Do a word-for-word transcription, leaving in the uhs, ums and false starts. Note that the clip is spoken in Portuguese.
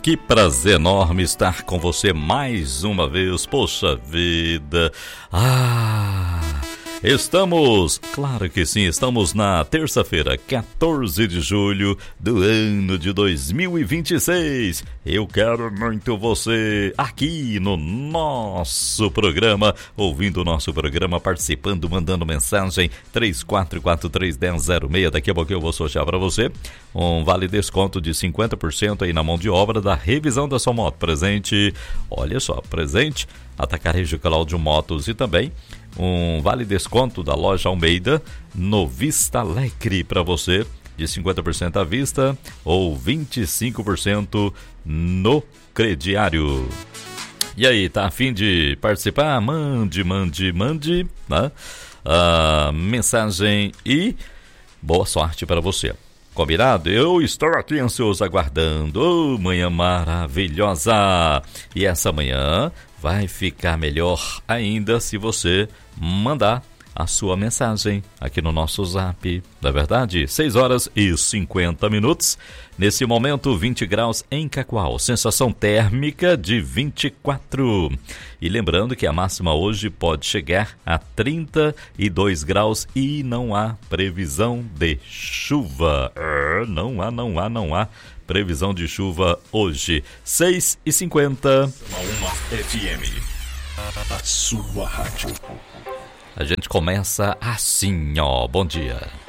Que prazer enorme estar com você mais uma vez. Poxa vida. Ah, estamos, claro que sim, estamos na terça-feira, quatorze de julho do ano de dois mil e vinte e seis. Eu quero muito você aqui no nosso programa, ouvindo o nosso programa, participando, mandando mensagem três quatro quatro três um zero zero seis. Daqui a pouco eu vou sortear para você um vale desconto de cinquenta por cento aí na mão de obra da revisão da sua moto. Presente, olha só, presente Atacarejo Cláudio Motos e também um vale desconto da loja Almeida no Vista Alegre para você, de cinquenta por cento à vista ou vinte e cinco por cento no crediário. E aí, tá a fim de participar? Mande, mande, mande, né? A mensagem e boa sorte para você. Combinado? Eu estou aqui ansioso aguardando. Oh, manhã maravilhosa! E essa manhã vai ficar melhor ainda se você mandar a sua mensagem aqui no nosso zap. Na verdade, seis horas e cinquenta minutos. Nesse momento, vinte graus em Cacoal. Sensação térmica de vinte e quatro. E lembrando que a máxima hoje pode chegar a trinta e dois graus e não há previsão de chuva. É, não há, não há, não há previsão de chuva hoje. seis e cinquenta. Uma F M. A sua rádio. A gente começa assim, ó. Bom dia.